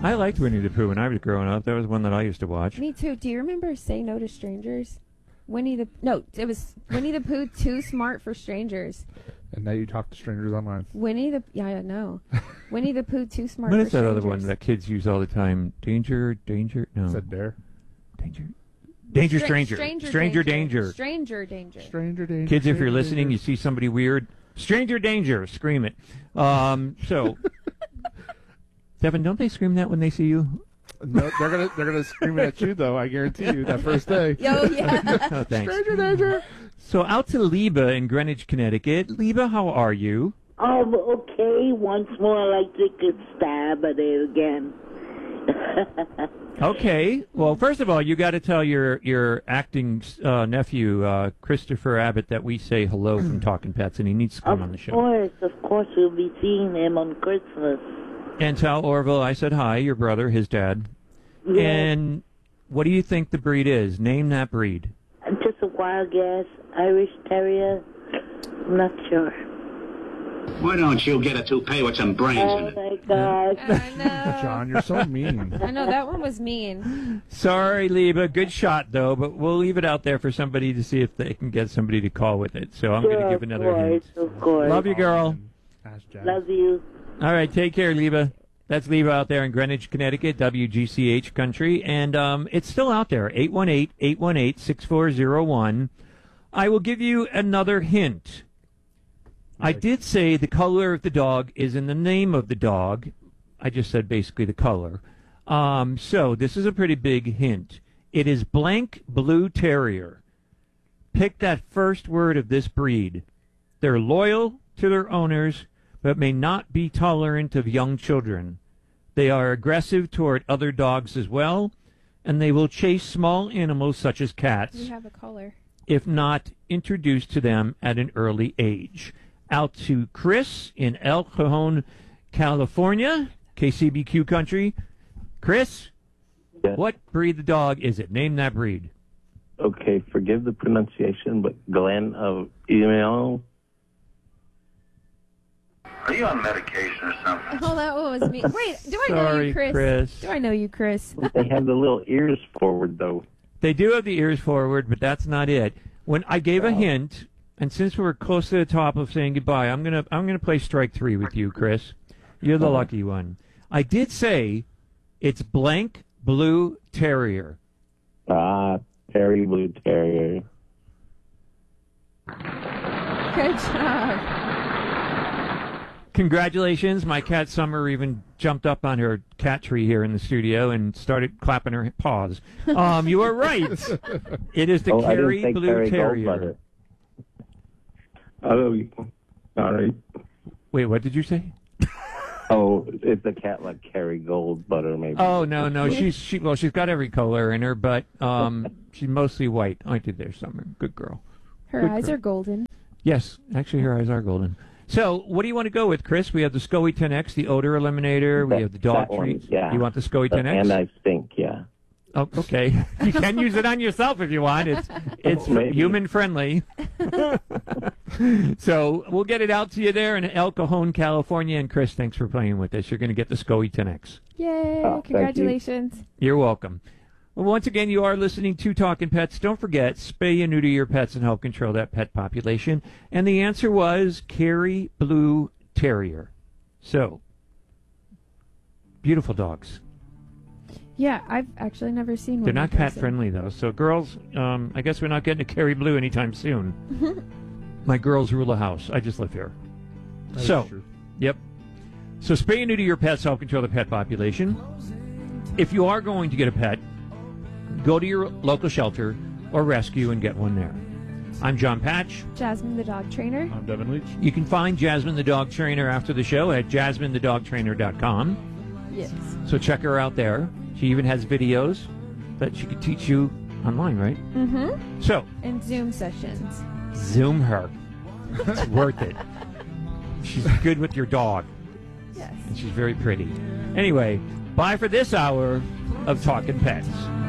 I liked Winnie the Pooh when I was growing up. That was one that I used to watch. Me too. Do you remember Say No to Strangers? It was Winnie the Pooh, Too Smart for Strangers. And now you talk to strangers online. I know. Winnie the Pooh, Too Smart What for is that Strangers. other one that kids use all the time? Danger, no. Is that Dare? Danger, stranger. Stranger danger. Stranger danger. Kids, if you're listening, you see somebody weird, stranger danger, scream it. So, Devin, don't they scream that when they see you? No, they're gonna scream it at you though. I guarantee you that first day. Oh yeah. Oh, thanks. Stranger danger. So out to Liba in Greenwich, Connecticut. Liba, how are you? Okay. Once more, I think it's stab at it again. Okay. Well, first of all, you got to tell your acting nephew, Christopher Abbott, that we say hello from Talking Pets, and he needs to come on the show. Of course, we'll be seeing him on Christmas. And tell Orville I said hi, your brother, his dad. Yeah. And what do you think the breed is? Name that breed. Just a wild guess. Irish Terrier. I'm not sure. Why don't you get a toupee with some brains in Oh it? my God. I know. John, you're so mean. I know that one was mean. Sorry, Liba. Good shot, though, but we'll leave it out there for somebody to see if they can get somebody to call with it. So I'm going to give another hint. Of course. Love you, girl. Ask Jazz. Love you. All right, take care, Liba. That's Liba out there in Greenwich, Connecticut, WGCH country. And it's still out there, 818-818-6401. I will give you another hint. I did say the color of the dog is in the name of the dog. I just said basically the color. So this is a pretty big hint. It is blank blue terrier. Pick that first word of this breed. They're loyal to their owners, but may not be tolerant of young children. They are aggressive toward other dogs as well, and they will chase small animals such as cats We have a caller. if not introduced to them at an early age. Out to Chris in El Cajon, California, KCBQ country. Chris, Yes. what breed of dog is it? Name that breed. Okay, forgive the pronunciation, but Glenn of email. Are you on medication or something? Oh, that one was me. Wait, do I know Sorry, you, Chris? Chris. Do I know you, Chris? They have the little ears forward, though. They do have the ears forward, but that's not it. When I gave a hint, and since we're close to the top of saying goodbye, I'm gonna play strike three with you, Chris. You're the lucky one. I did say it's blank blue terrier. Terry Blue Terrier. Good job. Congratulations. My cat Summer even jumped up on her cat tree here in the studio and started clapping her paws. You are right. It is the I didn't Kerry say Blue Kerry Terrier. Goldbutter. Oh, sorry. Wait, what did you say? Oh, it's a cat like Kerry Goldbutter, maybe. Oh, no. She's got every color in her, but she's mostly white. Aren't you there, Summer? Good girl. Her Good eyes girl. are golden. Yes, actually, her eyes are golden. So, what do you want to go with, Chris? We have the SCOE 10X, the odor eliminator. We have the dog that one, treats. yeah. You want the SCOE 10X? And I stink, yeah. Oh, okay. You can use it on yourself if you want. It's Maybe. human friendly. So we'll get it out to you there in El Cajon, California. And Chris, thanks for playing with us. You're going to get the SCOE 10X. Yay! Oh, thank you. Congratulations. You're welcome. Well, once again, you are listening to Talking Pets. Don't forget, spay and neuter your pets and help control that pet population. And the answer was Kerry Blue Terrier. So, beautiful dogs. Yeah, I've actually never seen one. They're in not person. cat friendly though. So girls, I guess we're not getting a Kerry Blue anytime soon. My girls rule the house. I just live here. That is So, true. yep. So spay and neuter your pets, help control the pet population. If you are going to get a pet, go to your local shelter or rescue and get one there. I'm John Patch. Jasmine, the dog trainer. I'm Devin Leach. You can find Jasmine the dog trainer after the show at jasminethedogtrainer.com. Yes. So check her out there. She even has videos that she could teach you online, right? Mm-hmm. So, And Zoom sessions. Zoom her. It's worth it. She's good with your dog, Yes. and she's very pretty. Anyway, bye for this hour of Talking Pets.